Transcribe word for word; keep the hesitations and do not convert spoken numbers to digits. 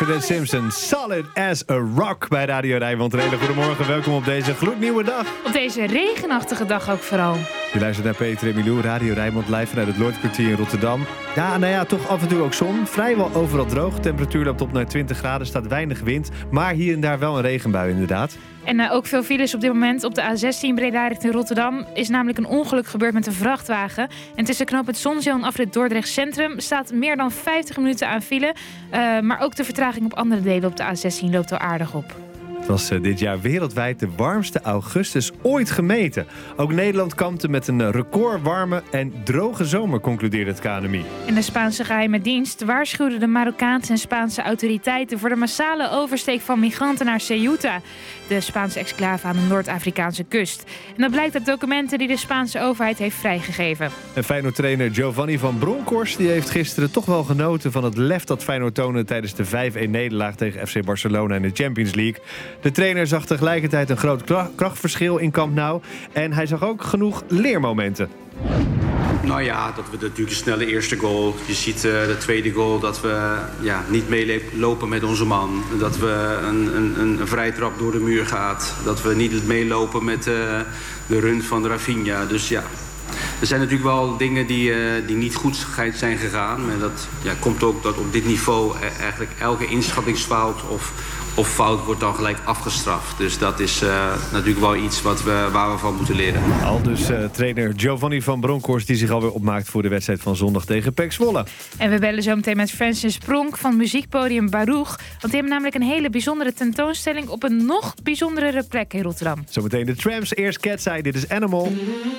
Ashford en Simpson, Solid as a Rock bij Radio Rijnmond. Een hele goedemorgen, welkom op deze gloednieuwe dag. Op deze regenachtige dag ook vooral. Je luistert naar Peter en Milou, Radio Rijnmond, live vanuit het Lordkwartier in Rotterdam. Ja, nou ja, toch af en toe ook zon. Vrijwel overal droog. De temperatuur loopt op naar twintig graden, staat weinig wind. Maar hier en daar wel een regenbui inderdaad. En uh, ook veel files op dit moment op de A zestien Breda richting Rotterdam. Is namelijk een ongeluk gebeurd met een vrachtwagen. En tussen knooppunt Zonzeel en afrit Dordrecht Centrum staat meer dan vijftig minuten aan file. Uh, maar ook de vertraging op andere delen op de A zestien loopt al aardig op. Het was uh, dit jaar wereldwijd de warmste augustus ooit gemeten. Ook Nederland kampte met een recordwarme en droge zomer, concludeerde het K N M I. En de Spaanse geheime dienst waarschuwde de Marokkaanse en Spaanse autoriteiten voor de massale oversteek van migranten naar Ceuta, de Spaanse exclave aan de Noord-Afrikaanse kust. En dat blijkt uit documenten die de Spaanse overheid heeft vrijgegeven. En Feyenoord-trainer Giovanni van Bronckhorst die heeft gisteren toch wel genoten van het lef dat Feyenoord toonde tijdens de vijf-een nederlaag tegen F C Barcelona in de Champions League. De trainer zag tegelijkertijd een groot krachtverschil in Camp Nou en hij zag ook genoeg leermomenten. Nou ja, dat we natuurlijk de snelle eerste goal. Je ziet uh, de tweede goal dat we ja, niet meelopen met onze man. Dat we een, een, een vrije trap door de muur gaat. Dat we niet meelopen met uh, de run van Rafinha. Dus ja, er zijn natuurlijk wel dingen die, uh, die niet goed zijn gegaan. Maar dat ja, komt ook dat op dit niveau eigenlijk elke inschattingsfout of... of fout wordt dan gelijk afgestraft. Dus dat is uh, natuurlijk wel iets wat we, waar we van moeten leren. Al dus uh, trainer Giovanni van Bronckhorst die zich alweer opmaakt voor de wedstrijd van zondag tegen P E C Zwolle. En we bellen zo meteen met Francis Pronk van muziekpodium Baruch. Want die hebben namelijk een hele bijzondere tentoonstelling op een nog bijzonderere plek in Rotterdam. Zometeen de Tramps, eerst Cat's Eye, dit is Animal.